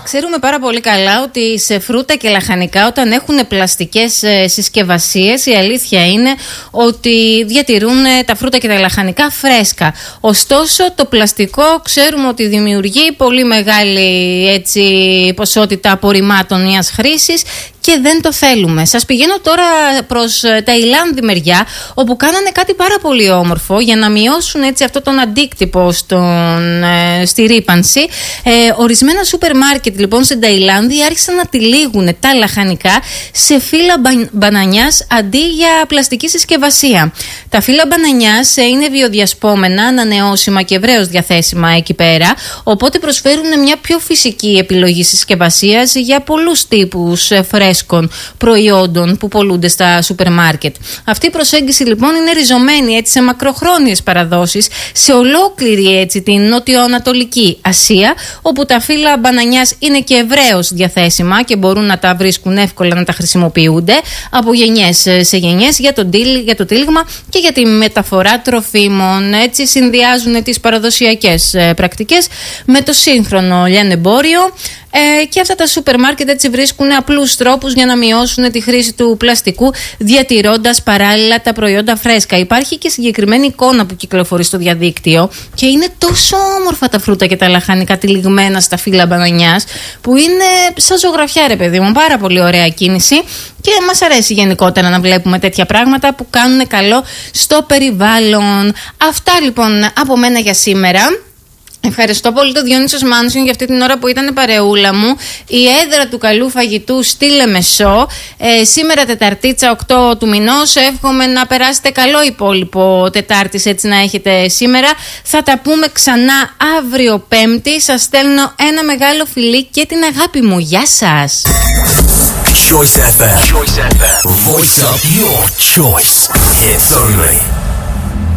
Ξέρουμε πάρα πολύ καλά ότι σε φρούτα και λαχανικά, όταν έχουν πλαστικές συσκευασίες, η αλήθεια είναι ότι διατηρούν τα φρούτα και τα λαχανικά φρέσκα. Ωστόσο, το πλαστικό ξέρουμε ότι δημιουργεί πολύ μεγάλη ποσότητα απορριμμάτων μιας χρήσης και δεν το θέλουμε. Σας πηγαίνω τώρα προς Ταϊλάνδη μεριά, όπου κάνανε κάτι πάρα πολύ όμορφο για να μειώσουν αυτό τον αντίκτυπο στη ρύπανση. Ορισμένα σούπερ μάρκετ λοιπόν στην Ταϊλάνδη άρχισαν να τυλίγουν τα λαχανικά σε φύλλα μπανανιάς αντί για πλαστική συσκευασία. Τα φύλλα μπανανιάς είναι βιοδιασπόμενα, ανανεώσιμα και ευρέως διαθέσιμα εκεί πέρα, οπότε προσφέρουν μια πιο φυσική επιλογή συσκευασίας για πολλούς τύπους φρέσκων προϊόντων που πολλούνται στα σούπερ μάρκετ. Αυτή η προσέγγιση λοιπόν είναι ριζωμένη σε μακροχρόνιες παραδόσεις σε ολόκληρη την νοτιοανατολική Ασία, όπου τα φύλλα μπανανιάς είναι και ευρέως διαθέσιμα και μπορούν να τα βρίσκουν εύκολα, να τα χρησιμοποιούνται από γενιές σε γενιές για το τύλιγμα και για τη μεταφορά τροφίμων. Έτσι συνδυάζουν τις παραδοσιακές πρακτικές με το σύγχρονο λιανεμπόριο. Και αυτά τα σούπερ μάρκετ έτσι βρίσκουν απλούς τρόπους για να μειώσουν τη χρήση του πλαστικού, διατηρώντας παράλληλα τα προϊόντα φρέσκα. Υπάρχει και συγκεκριμένη εικόνα που κυκλοφορεί στο διαδίκτυο και είναι τόσο όμορφα τα φρούτα και τα λαχανικά τυλιγμένα στα φύλλα μπανανιάς, που είναι σαν ζωγραφιά, ρε παιδί μου. Πάρα πολύ ωραία κίνηση και μας αρέσει γενικότερα να βλέπουμε τέτοια πράγματα που κάνουν καλό στο περιβάλλον. Αυτά λοιπόν από μένα για σήμερα. Ευχαριστώ πολύ τον Διονύσο Μάνσιον για αυτή την ώρα που ήταν παρεούλα μου. Η έδρα του καλού φαγητού στη Λεμεσό. Σήμερα Τεταρτίτσα 8 του μηνός. Εύχομαι να περάσετε καλό υπόλοιπο Τετάρτης, έτσι να έχετε σήμερα. Θα τα πούμε ξανά αύριο Πέμπτη. Σας στέλνω ένα μεγάλο φιλί και την αγάπη μου. Γεια σας. Choice FM. Voice up your choice. Hits only.